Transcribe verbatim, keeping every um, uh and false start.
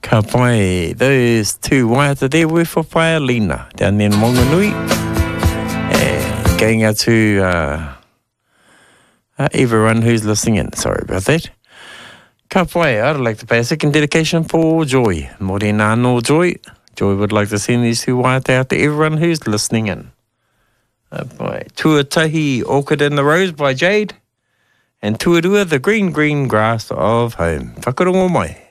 Ka pai, those two waiata there were for Paelina down there in Monganui. And going out to uh, uh, everyone who's listening in. Sorry about that. Ka pai, I'd like to pay a second dedication for Joy. Morena no Joy. Joy would like to send these two waiata out to everyone who's listening in. Uh, by Tuatahi Orchid in the Rose by Jade. And Tuarua, the green, green grass of home. Whakarongo mai.